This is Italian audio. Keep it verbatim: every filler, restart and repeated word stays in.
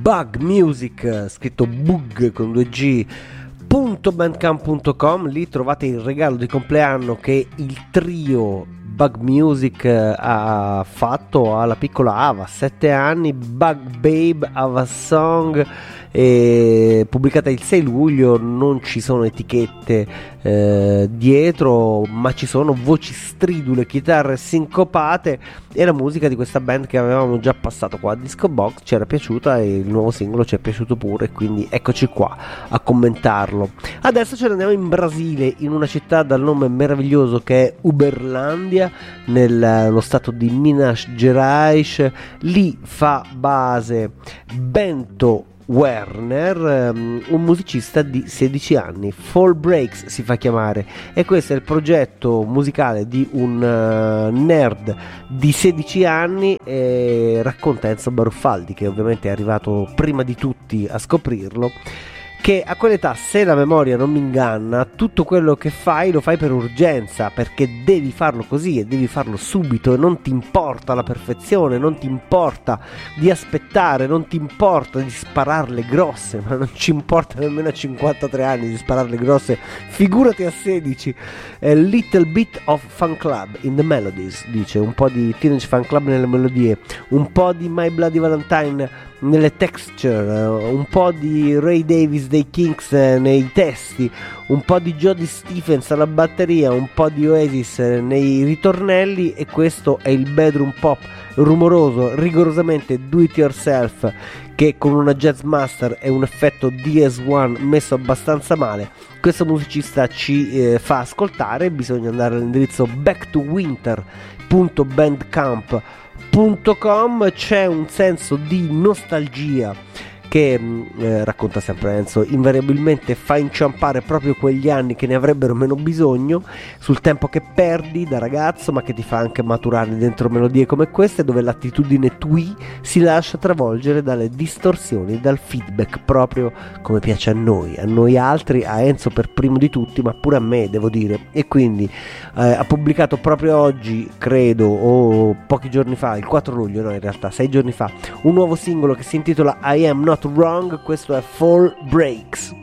Bug Music, scritto Bug con due G, .bandcamp punto com. Lì trovate il regalo di compleanno che il trio Bug Music ha fatto alla piccola Ava, sette anni. Bug Babe, Ava Song, e pubblicata il sei luglio. Non ci sono etichette eh, dietro, ma ci sono voci stridule, chitarre sincopate e la musica di questa band che avevamo già passato qua a Disco Box. Ci era piaciuta e il nuovo singolo ci è piaciuto pure, quindi eccoci qua a commentarlo. Adesso ce ne andiamo in Brasile, in una città dal nome meraviglioso che è Uberlândia, nello stato di Minas Gerais. Lì fa base Bento Werner, um, un musicista di sedici anni. Fall Breaks si fa chiamare, e questo è il progetto musicale di un uh, nerd di sedici anni, e racconta Enzo Baruffaldi, che ovviamente è arrivato prima di tutti a scoprirlo, che a quell'età, se la memoria non mi inganna, tutto quello che fai lo fai per urgenza, perché devi farlo così e devi farlo subito, e non ti importa la perfezione, non ti importa di aspettare, non ti importa di spararle grosse, ma non ci importa nemmeno a cinquantatré anni di spararle grosse, figurati a sedici. A little bit of Fun Club in the melodies, dice, un po' di Teenage Fan Club nelle melodie, un po' di My Bloody Valentine nelle texture, un po' di Ray Davies dei Kinks nei testi, un po' di Jody Stephens alla batteria, un po' di Oasis nei ritornelli, e questo è il bedroom pop rumoroso, rigorosamente do it yourself, che con una jazz master e un effetto D S uno messo abbastanza male questo musicista ci eh, fa ascoltare. Bisogna andare all'indirizzo back to winter punto bandcamp punto com. C'è un senso di nostalgia che eh, racconta sempre Enzo, invariabilmente fa inciampare proprio quegli anni che ne avrebbero meno bisogno, sul tempo che perdi da ragazzo, ma che ti fa anche maturare dentro melodie come queste, dove l'attitudine twee si lascia travolgere dalle distorsioni, dal feedback, proprio come piace a noi, a noi altri, a Enzo per primo di tutti, ma pure a me, devo dire. E quindi eh, ha pubblicato proprio oggi, credo, o pochi giorni fa, il quattro luglio, no in realtà sei giorni fa, un nuovo singolo che si intitola I Am Not Wrong. Questo è Fall Breaks.